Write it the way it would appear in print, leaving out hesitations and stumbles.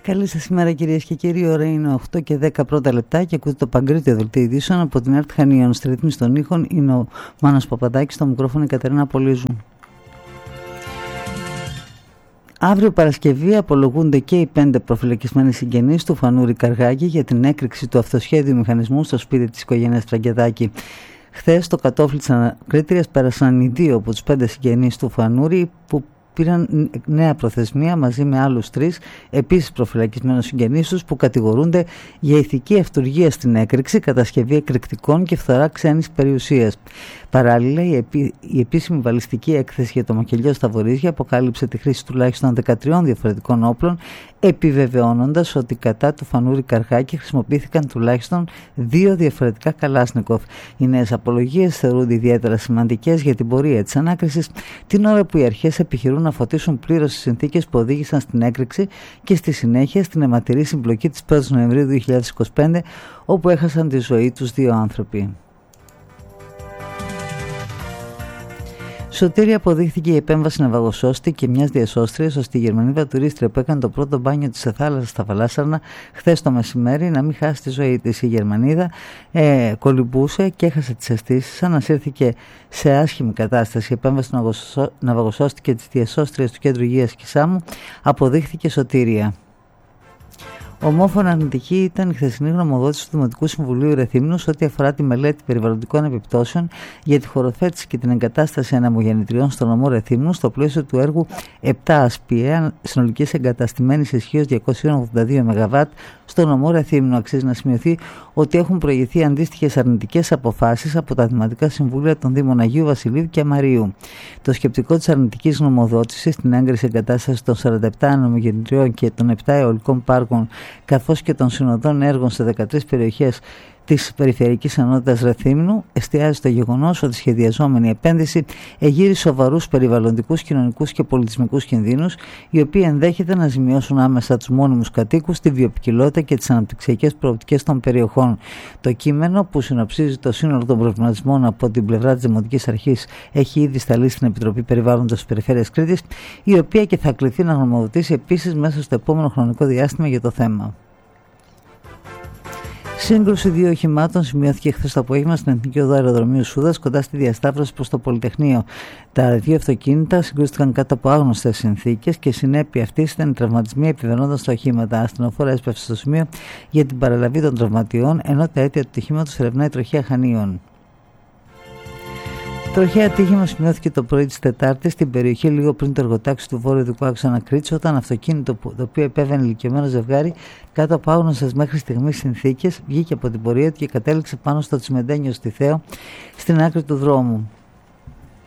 Καλή σας ημέρα κυρίες και κύριοι, ώρα είναι 8 και 10 πρώτα λεπτά και ακούτε το Παγκρίτιο Δελτίο Ειδήσεων από την ΕΡΤ Χανίων. Στη ρύθμιση των ήχων είναι ο Μάνος Παπαδάκης, στο μικρόφωνο η Κατερίνα Πολύζου. Αύριο Παρασκευή απολογούνται και οι 5 προφυλακισμένοι συγγενείς του Φανούρη Καργάκη για την έκρηξη του αυτοσχέδιου μηχανισμού στο σπίτι της οικογένειας Τραγκεδάκη. Χθες στο κατόφλι της ανακρίτριας πέρασαν οι 2 από τους 5 συγγενείς του Φανούρη που πήραν νέα προθεσμία μαζί με άλλους 3 επίσης προφυλακισμένους συγγενείς τους που κατηγορούνται για ηθική αυτουργία στην έκρηξη, κατασκευή εκρηκτικών και φθορά ξένης περιουσίας. Παράλληλα, η επίσημη βαλιστική έκθεση για το μακελιό στα Βορίζια αποκάλυψε τη χρήση τουλάχιστον 13 διαφορετικών όπλων, επιβεβαιώνοντας ότι κατά του Φανούρη Καργάκη χρησιμοποιήθηκαν τουλάχιστον 2 διαφορετικά Καλάσνικοφ. Οι νέες απολογίες θεωρούνται ιδιαίτερα σημαντικές για την πορεία της ανάκρισης, την ώρα που οι αρχές επιχειρούν να φωτίσουν πλήρως τις συνθήκες που οδήγησαν στην έκρηξη και στη συνέχεια στην αιματηρή συμπλοκή της 1ης Νοεμβρίου 2025, όπου έχασαν τη ζωή τους 2 άνθρωποι. Σωτήρια αποδείχθηκε η επέμβαση ναυαγοσώστη και μιας διασώστριας ώστε η Γερμανίδα τουρίστρια που έκανε το πρώτο μπάνιο της σε θάλασσα στα Βαλάσσαρνα χθες το μεσημέρι να μην χάσει τη ζωή της. Η Γερμανίδα κολυμπούσε και έχασε τις αισθήσεις, ανασύρθηκε σε άσχημη κατάσταση. Η επέμβαση ναυαγοσώστη και της διασώστριας του Κέντρου Υγείας Κισάμου αποδείχθηκε σωτήρια. Ομόφωνα αρνητική ήταν η χθεσινή γνωμοδότηση του Δημοτικού Συμβουλίου Ρεθύμνου ό,τι αφορά τη μελέτη περιβαλλοντικών επιπτώσεων για τη χωροθέτηση και την εγκατάσταση ανεμογεννητριών στο νομό Ρεθύμνου στο πλαίσιο του έργου 7 ΑΣΠΙΕ συνολικής εγκαταστημένης ισχύως 282 ΜΒ στο νομό Ρεθύμνου. Αξίζει να σημειωθεί ότι έχουν προηγηθεί αντίστοιχες αρνητικές αποφάσεις από τα Δημοτικά Συμβούλια των Δήμων Αγίου Βασιλείου και Μαρίου. Το σκεπτικό της αρνητικής γνωμοδότησης στην έγκριση εγκατάστασης των 47 ανεμογεννητριών και των 7 αιωλικών πάρκων καθώς και των συνοδών έργων σε 13 περιοχές της Περιφερειακής Ενότητας Ρεθύμνου εστιάζει στο γεγονός ότι η σχεδιαζόμενη επένδυση εγείρει σοβαρούς περιβαλλοντικούς, κοινωνικούς και πολιτισμικούς κινδύνους, οι οποίοι ενδέχεται να ζημιώσουν άμεσα τους μόνιμους κατοίκους, τη βιοποικιλότητα και τις αναπτυξιακές προοπτικές των περιοχών. Το κείμενο, που συνοψίζει το σύνολο των προβληματισμών από την πλευρά της Δημοτικής Αρχής, έχει ήδη σταλεί στην Επιτροπή Περιβάλλοντος της Περιφέρειας Κρήτης, η οποία και θα κληθεί να γνωμοδοτήσει επίσης μέσα στο επόμενο χρονικό διάστημα για το θέμα. Σύγκρουση 2 οχημάτων σημειώθηκε χθες το απόγευμα στην Εθνική Οδό Αεροδρομίου Σούδας, κοντά στη διασταύρωση προς το Πολυτεχνείο. Τα 2 αυτοκίνητα συγκρούστηκαν κάτω από άγνωστες συνθήκες και συνέπεια αυτής ήταν οι τραυματισμοί επιβεβαιώνοντας τα οχήματα. Αστυνοφόρα έσπευσε στο σημείο για την παραλαβή των τραυματιών, ενώ τα αίτια του ατυχήματος ερευνάει η Τροχέα Χανίων. Τροχαία ατύχημα σημειώθηκε το πρωί της Τετάρτης στην περιοχή λίγο πριν το εργοτάξιο του βόρειου δικού άξονα Κρήτης, όταν αυτοκίνητο το οποίο επέβαινε ηλικιωμένο ζευγάρι κάτω από άγνωστες μέχρι στιγμής συνθήκες βγήκε από την πορεία του και κατέληξε πάνω στο τσιμεντένιο στη Θέο στην άκρη του δρόμου.